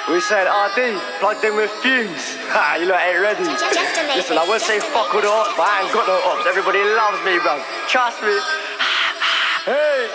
We said RD, plugged in with Fumes. Ha, you lot ain't ready. Listen, I won't say fuck all the ops, but I ain't got no ops. Everybody loves me, bro. Trust me. Hey.